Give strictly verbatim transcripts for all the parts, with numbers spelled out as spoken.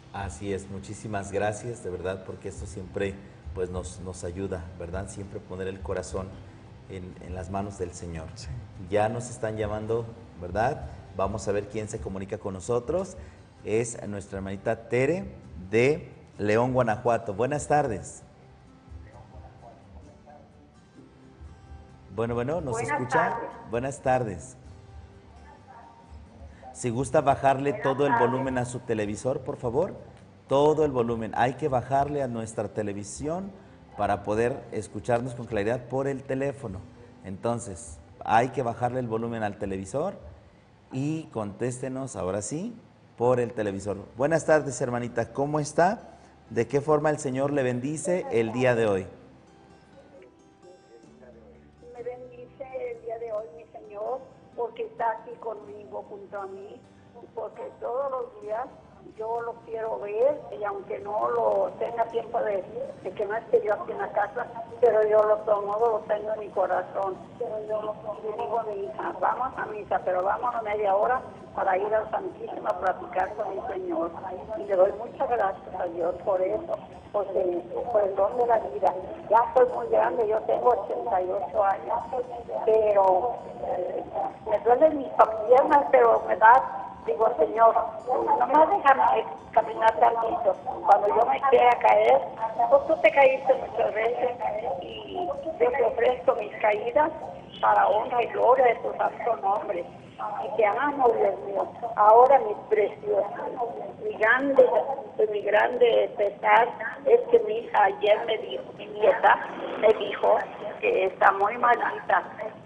Así es, muchísimas gracias, de verdad, porque esto siempre pues nos, nos ayuda, ¿verdad? Siempre poner el corazón en, en las manos del Señor. Sí. Ya nos están llamando, ¿verdad? Vamos a ver quién se comunica con nosotros. Es nuestra hermanita Tere de León, Guanajuato. Buenas tardes. Bueno, bueno, ¿nos Buenas escucha? tardes. Buenas tardes. Si gusta bajarle Buenas todo el tardes. volumen a su televisor, por favor. Todo el volumen. Hay que bajarle a nuestra televisión para poder escucharnos con claridad por el teléfono. Entonces, hay que bajarle el volumen al televisor y contéstenos ahora sí por el televisor. Buenas tardes, hermanita. ¿Cómo está? ¿De qué forma el Señor le bendice el día de hoy? Me bendice el día de hoy, mi Señor, porque está aquí conmigo, junto a mí, porque todos los días yo lo quiero ver, y aunque no lo tenga tiempo de, de que no esté yo aquí en la casa, pero yo lo tomo, lo tengo en mi corazón. Pero yo lo tomo, le digo a mi hija, vamos a misa, pero vamos a media hora para ir al Santísimo a platicar con mi Señor. Y le doy muchas gracias a Dios por eso, porque por el don de la vida. Ya soy muy grande, yo tengo ochenta y ocho años, pero eh, me duelen mis piernas, pero me da... Digo, Señor, nomás déjame caminar tantito. Cuando yo me quiera caer, pues tú te caíste muchas veces y yo te ofrezco mis caídas para honra y gloria de tu santo nombre. Y te amo, Dios mío. Ahora, mis preciosos, mi grande, mi grande pesar es que mi hija ayer me dijo, mi nieta me dijo que está muy malita.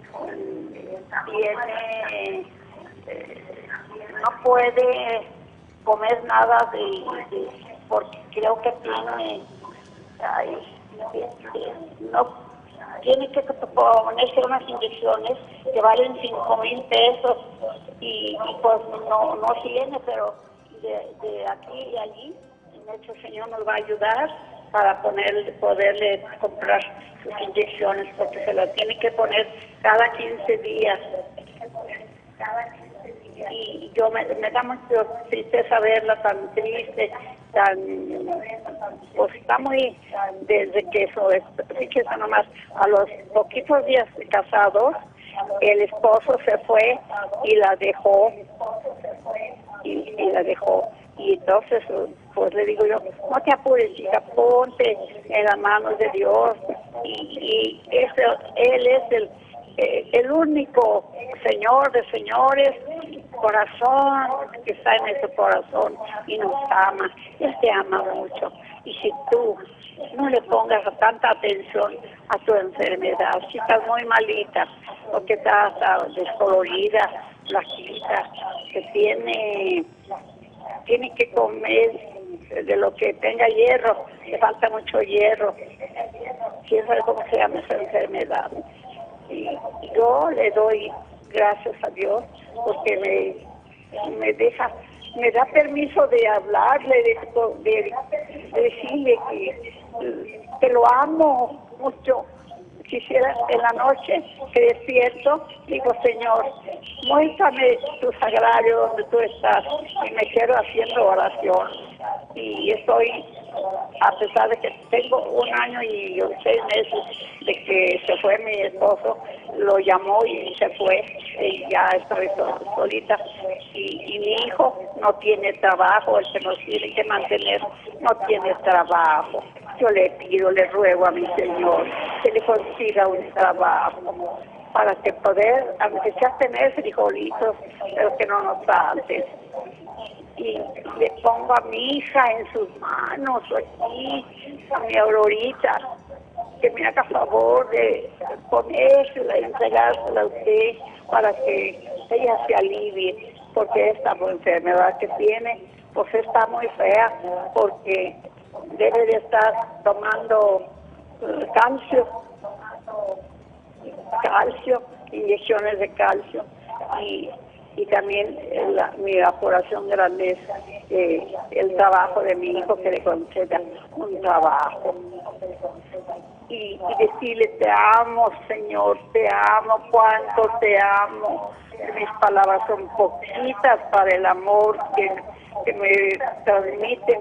Tiene... Eh, no puede comer nada de, de porque creo que tiene ay, este, no tiene que ponerse unas inyecciones que valen cinco mil pesos y, y pues no no tiene, pero de, de aquí y allí nuestro Señor nos va a ayudar para poner, poderle comprar sus inyecciones, porque se las tiene que poner cada quince días. Cada quince y yo me, me da mucho tristeza verla tan triste, tan, pues está muy, desde que eso, fíjese nomás, a los poquitos días de casados, el esposo se fue y la dejó, y, y la dejó, y entonces, pues le digo yo, no te apures, hija, ponte en las manos de Dios, y, y ese, Él es el Eh, el único Señor de señores, corazón que está en ese corazón y nos ama. Él te ama mucho. Y si tú no le pongas tanta atención a tu enfermedad, si estás muy malita, porque estás descolorida, flaquita, que tiene, tiene que comer de lo que tenga hierro, le falta mucho hierro. ¿Quién sabe cómo se llama esa enfermedad? Y yo le doy gracias a Dios porque me, me deja, me da permiso de hablarle, de, de, de decirle que, que lo amo mucho. Quisiera en la noche que despierto, digo, Señor, muéstrame tu sagrario donde tú estás, y me quedo haciendo oración. Y estoy, a pesar de que tengo un año y seis meses de que se fue mi esposo, lo llamó y se fue, y ya estoy solita. Y, y mi hijo no tiene trabajo, el que nos tiene que mantener no tiene trabajo. Yo le pido, le ruego a mi Señor que le consiga un trabajo para que poder, aunque sea tener frijolitos, pero que no nos falte. Y le pongo a mi hija en sus manos aquí, a mi Aurorita, que me haga favor de ponérsela y entregársela a usted para que ella se alivie, porque esta enfermedad que tiene, pues está muy fea, porque debe de estar tomando uh, calcio, calcio, inyecciones de calcio, y, y también la, mi evaporación grande es eh, el trabajo de mi hijo, que le conceda un trabajo. Y, y decirle, te amo, Señor, te amo, cuánto te amo. Mis palabras son poquitas para el amor que, que me transmite